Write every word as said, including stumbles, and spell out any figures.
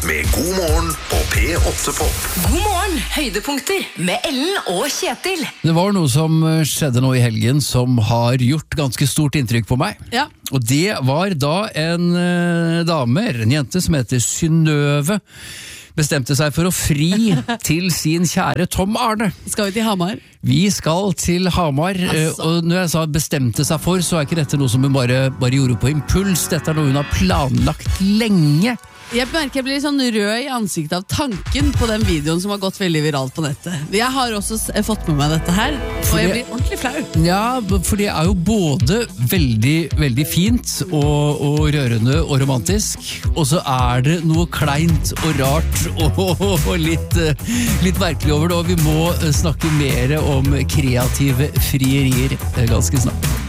med God morgen på P åtte Pop. God morgen, høydepunkter med Ellen og Kjetil. Det var noe som skjedde nå i helgen som har gjort ganske stort inntrykk på meg. Ja. Og det var da en uh, dame, en jente som heter Synnøve, bestemte seg for å fri til sin kjære Tom Arne. Skal vi til Hamar? Vi skal til Hamar, Altså. og når jeg sa bestemte seg for, så er ikke dette noe som hun bare, bare gjorde på impuls. Dette er noe hun har planlagt lenge. Jeg merker jeg blir litt sånn rød i ansiktet av tanken på den videoen som har gått veldig viralt på nettet. Jeg har også s- fått med meg dette her, og For jeg det- blir ordentlig flau. Ja, for det er jo både veldig, veldig fint og, og rørende og romantisk, og så er det noe kleint og rart og, og litt, eh, litt merkelig over det, og vi må eh, snakke mer om kreative frierier eh, ganske snart.